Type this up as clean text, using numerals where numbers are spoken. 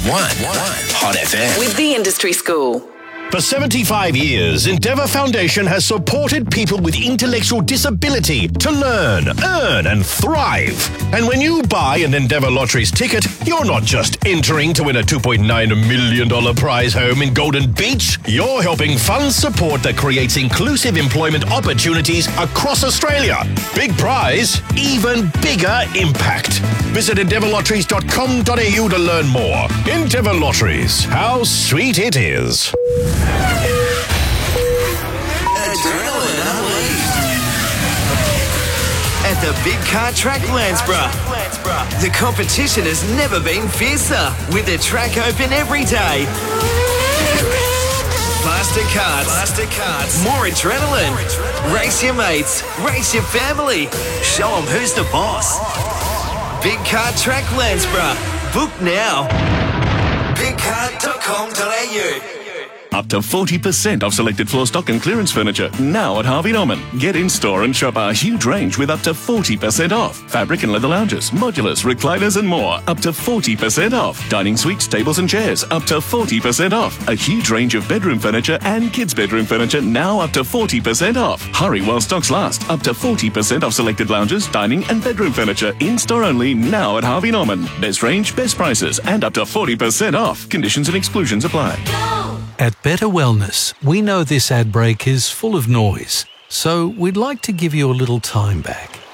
Hot FM. With the Industry School. For 75 years, Endeavour Foundation has supported people with intellectual disability to learn, earn and thrive. And when you buy an Endeavour Lotteries ticket, you're not just entering to win a $2.9 million prize home in Golden Beach. You're helping fund support that creates inclusive employment opportunities across Australia. Big prize, even bigger impact. Visit endeavourlotteries.com.au to learn more. Endeavour Lotteries, how sweet it is. Adrenaline Unleashed at the Big Car Track Landsborough. The competition has never been fiercer, with the track open every day. Faster carts, more adrenaline. Race your mates, race your family. Show them who's the boss. Big Car Track Landsborough. Book now. bigcar.com.au. Up to 40% off selected floor stock and clearance furniture now at Harvey Norman. Get in store and shop our huge range with up to 40% off. Fabric and leather lounges, modulars, recliners and more. Up to 40% off. Dining suites, tables and chairs. Up to 40% off. A huge range of bedroom furniture and kids' bedroom furniture now up to 40% off. Hurry while stocks last. Up to 40% off selected lounges, dining and bedroom furniture. In store only now at Harvey Norman. Best range, best prices and up to 40% off. Conditions and exclusions apply. At Better Wellness, we know this ad break is full of noise, so we'd like to give you a little time back.